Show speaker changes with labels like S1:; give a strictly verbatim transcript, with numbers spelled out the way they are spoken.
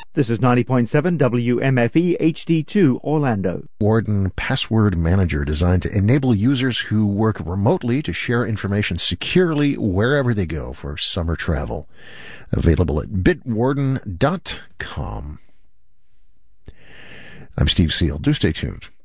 S1: This is ninety point seven W M F E H D two Orlando.
S2: Warden Password Manager, designed to enable users who work remotely to share information securely wherever they go for summer travel. Available at bitwarden dot com. I'm Steve Seal. Do stay tuned.